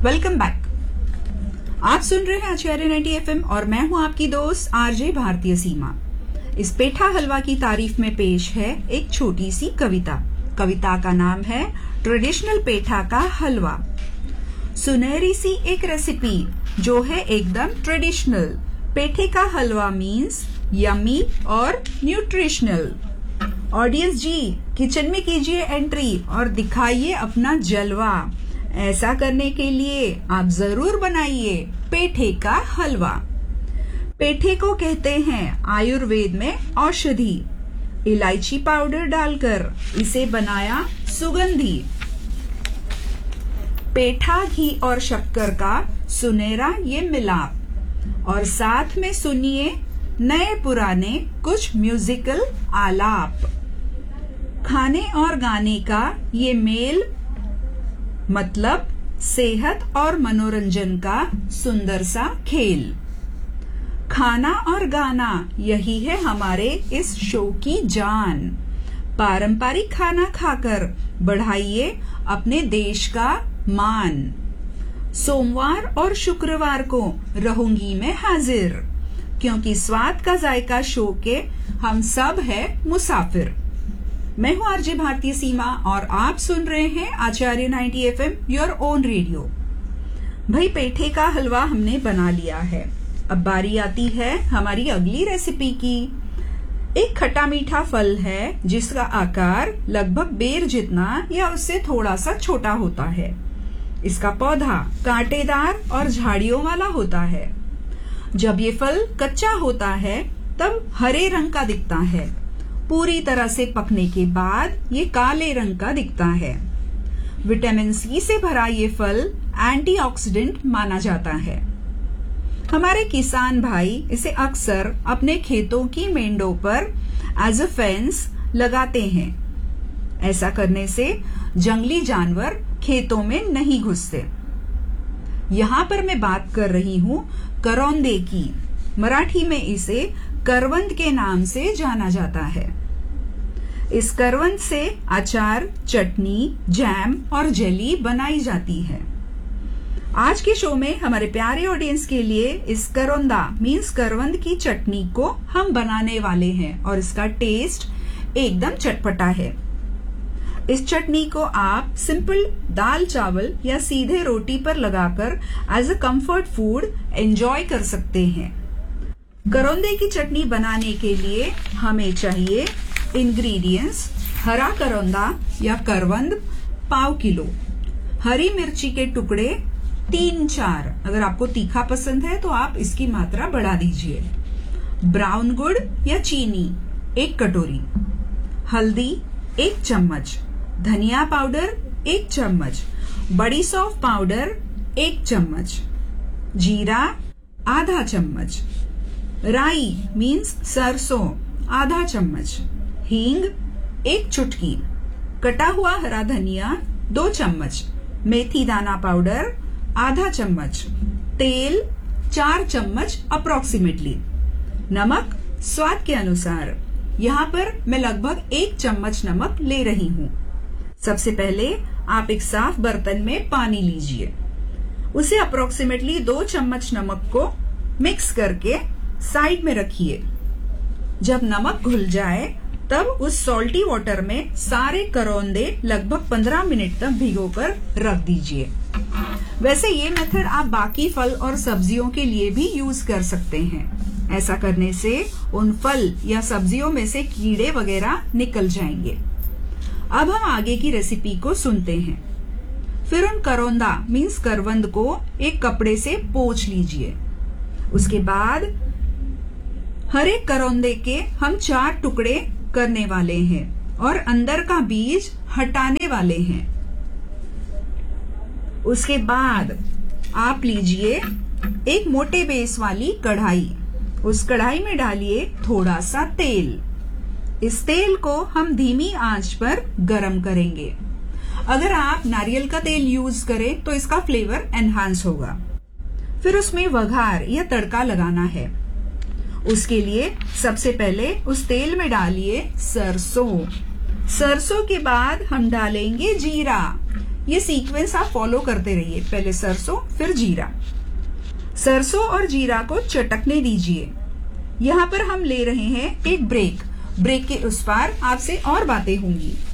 Welcome back. आप सुन रहे हैं आचार्य 90 एफएम और मैं हूं आपकी दोस्त आरजे भारतीय सीमा। इस पेठा हलवा की तारीफ में पेश है एक छोटी सी कविता। कविता का नाम है ट्रेडिशनल पेठा का हलवा। सुनहरी सी एक रेसिपी जो है एकदम ट्रेडिशनल। पेठे का हलवा मीन्स यमी और न्यूट्रिशनल। ऑडियंस जी, किचन में कीजिए एंट्री और दिखाइए अपना जलवा। ऐसा करने के लिए आप जरूर बनाइए पेठे का हलवा। पेठे को कहते हैं आयुर्वेद में औषधि। इलायची पाउडर डालकर इसे बनाया सुगंधी। पेठा घी और शक्कर का सुनहरा ये मिलाप और साथ में सुनिए नए पुराने कुछ म्यूजिकल आलाप। खाने और गाने का ये मेल मतलब सेहत और मनोरंजन का सुंदर सा खेल। खाना और गाना यही है हमारे इस शो की जान। पारंपरिक खाना खाकर बढ़ाइए अपने देश का मान। सोमवार और शुक्रवार को रहूंगी मैं हाजिर, क्योंकि स्वाद का जायका शो के हम सब है मुसाफिर। मैं हूं आरजे भारतीय सीमा और आप सुन रहे हैं आचार्य 90 एफएम योर ओन रेडियो। भाई, पेठे का हलवा हमने बना लिया है। अब बारी आती है हमारी अगली रेसिपी की। एक खट्टा मीठा फल है जिसका आकार लगभग बेर जितना या उससे थोड़ा सा छोटा होता है। इसका पौधा कांटेदार और झाड़ियों वाला होता है। जब ये फल कच्चा होता है तब हरे रंग का दिखता है। पूरी तरह से पकने के बाद ये काले रंग का दिखता है। विटामिन सी से भरा ये फल एंटीऑक्सीडेंट माना जाता है। हमारे किसान भाई इसे अक्सर अपने खेतों की मेंढों पर एज अ फेंस लगाते हैं। ऐसा करने से जंगली जानवर खेतों में नहीं घुसते। यहाँ पर मैं बात कर रही हूँ करौंदे की। मराठी में इसे करवंद के नाम से जाना जाता है। इस करवंद से अचार, चटनी, जैम और जेली बनाई जाती है। आज के शो में हमारे प्यारे ऑडियंस के लिए इस करौंदा मीन्स करवंद की चटनी को हम बनाने वाले हैं और इसका टेस्ट एकदम चटपटा है। इस चटनी को आप सिंपल दाल चावल या सीधे रोटी पर लगाकर as a comfort food enjoy कर सकते हैं। करौंदे की चटनी बनाने के लिए हमें चाहिए इंग्रेडिएंट्स: हरा करौंदा या करवंद पाव किलो, हरी मिर्ची के टुकड़े 3-4, अगर आपको तीखा पसंद है तो आप इसकी मात्रा बढ़ा दीजिए, ब्राउन गुड़ या चीनी 1 कटोरी, हल्दी 1 चम्मच, धनिया पाउडर 1 चम्मच, बड़ी सौंफ पाउडर 1 चम्मच, जीरा आधा चम्मच, राई मीन्स सरसों आधा चम्मच, हींग 1 चुटकी, कटा हुआ हरा धनिया 2 चम्मच, मेथी दाना पाउडर आधा चम्मच, तेल 4 चम्मच अप्रोक्सीमेटली, नमक स्वाद के अनुसार। यहाँ पर मैं लगभग 1 चम्मच नमक ले रही हूँ। सबसे पहले आप एक साफ बर्तन में पानी लीजिए, उसे अप्रोक्सीमेटली 2 चम्मच नमक को मिक्स करके साइड में रखिए। जब नमक घुल जाए तब उस सॉल्टी वाटर में सारे करौंदे लगभग 15 मिनट तक भिगोकर रख दीजिए। वैसे ये मेथड आप बाकी फल और सब्जियों के लिए भी यूज कर सकते हैं। ऐसा करने से उन फल या सब्जियों में से कीड़े वगैरह निकल जाएंगे। अब हम आगे की रेसिपी को सुनते हैं। फिर उन करौंदा मीन्स करवंद को एक कपड़े से पोंछ लीजिए। उसके बाद हर एक करौंदे के हम 4 टुकड़े करने वाले हैं और अंदर का बीज हटाने वाले हैं। उसके बाद आप लीजिए एक मोटे बेस वाली कढ़ाई। उस कढ़ाई में डालिए थोड़ा सा तेल। इस तेल को हम धीमी आंच पर गरम करेंगे। अगर आप नारियल का तेल यूज करें तो इसका फ्लेवर एनहांस होगा। फिर उसमें वघार या तड़का लगाना है। उसके लिए सबसे पहले उस तेल में डालिए सरसों। सरसों के बाद हम डालेंगे जीरा। ये सीक्वेंस आप फॉलो करते रहिए। पहले सरसों, फिर जीरा। सरसों और जीरा को चटकने दीजिए। यहाँ पर हम ले रहे हैं एक ब्रेक। ब्रेक के उस पार आपसे और बातें होंगी।